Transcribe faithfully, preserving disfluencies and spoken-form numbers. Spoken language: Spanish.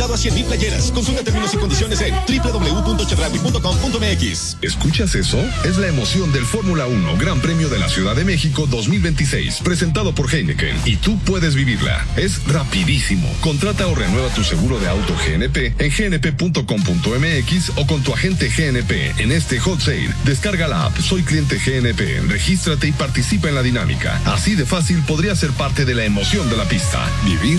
limitado a cien mil playeras. Consulta términos y condiciones en doble u doble u doble u punto chedraui punto com punto m x. ¿Escuchas eso? Es la emoción del Fórmula uno Gran Premio de la Ciudad de México dos mil veintiséis, presentado por Heineken, y tú puedes vivirla. Es rapidísimo. Contrata o renueva tu seguro de auto G N P en g n p punto com punto m x o con tu agente G N P en este hot sale. Descarga la app Soy Cliente G N P, regístrate y participa en la dinámica. Así de fácil podría ser parte de la emoción de la pista. Vivir